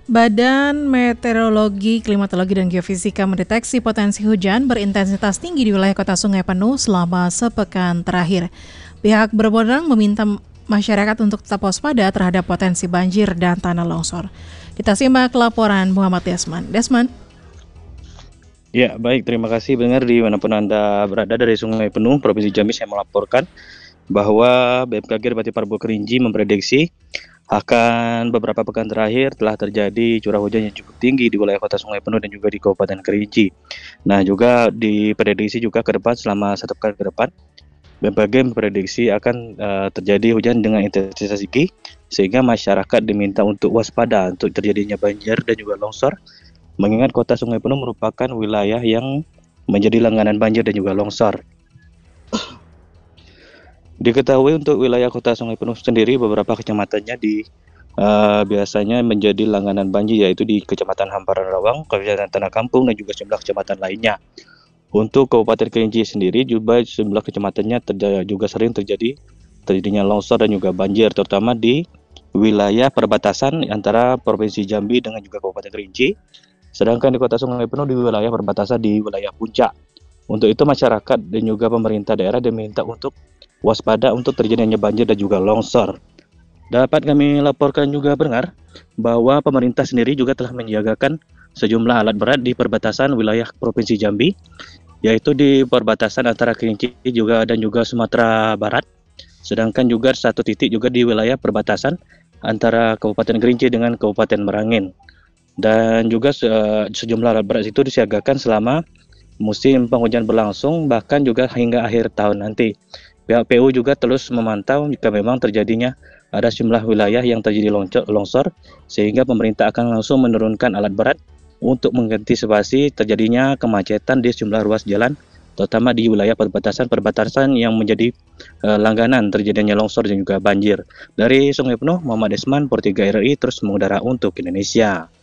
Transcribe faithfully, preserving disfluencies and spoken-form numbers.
Badan Meteorologi, Klimatologi, dan Geofisika mendeteksi potensi hujan berintensitas tinggi di wilayah Kota Sungai Penuh selama sepekan terakhir. Pihak berwenang meminta masyarakat untuk tetap waspada terhadap potensi banjir dan tanah longsor. Kita simak laporan Muhammad Desman. Desman. Ya, baik. Terima kasih pendengar dimanapun Anda berada dari Sungai Penuh, Provinsi Jambi. Saya melaporkan bahwa B M K G Bupati Parbo Kerinci memprediksi akan beberapa pekan terakhir telah terjadi curah hujan yang cukup tinggi di wilayah Kota Sungai Penuh dan juga di Kabupaten Kerinci. Nah, juga diprediksi juga ke depan selama satu pekan ke depan, B M K G memprediksi akan uh, terjadi hujan dengan intensitas tinggi, sehingga masyarakat diminta untuk waspada untuk terjadinya banjir dan juga longsor, mengingat Kota Sungai Penuh merupakan wilayah yang menjadi langganan banjir dan juga longsor. Diketahui untuk wilayah Kota Sungai Penuh sendiri, beberapa kecamatannya di uh, biasanya menjadi langganan banjir, yaitu di Kecamatan Hamparan Rawang, Kecamatan Tanah Kampung, dan juga sejumlah kecamatan lainnya. Untuk Kabupaten Kerinci sendiri juga sejumlah kecamatannya terjadi, juga sering terjadi terjadinya longsor dan juga banjir, terutama di wilayah perbatasan antara Provinsi Jambi dengan juga Kabupaten Kerinci. Sedangkan di Kota Sungai Penuh di wilayah perbatasan di wilayah Puncak. Untuk itu masyarakat dan juga pemerintah daerah diminta untuk waspada untuk terjadinya banjir dan juga longsor. Dapat kami laporkan juga pendengar bahwa pemerintah sendiri juga telah menyiagakan sejumlah alat berat di perbatasan wilayah Provinsi Jambi, yaitu di perbatasan antara Kerinci juga dan juga Sumatera Barat. Sedangkan juga satu titik juga di wilayah perbatasan antara Kabupaten Kerinci dengan Kabupaten Merangin. Dan juga se sejumlah alat berat itu disiagakan selama musim penghujan berlangsung, bahkan juga hingga akhir tahun nanti. Pihak P U juga terus memantau jika memang terjadinya ada sejumlah wilayah yang terjadi longsor, sehingga pemerintah akan langsung menurunkan alat berat untuk mengantisipasi terjadinya kemacetan di sejumlah ruas jalan, terutama di wilayah perbatasan-perbatasan yang menjadi uh, langganan terjadinya longsor dan juga banjir. Dari Sungai Penuh, Muhammad Desman, Pro tiga R I, terus mengudara untuk Indonesia.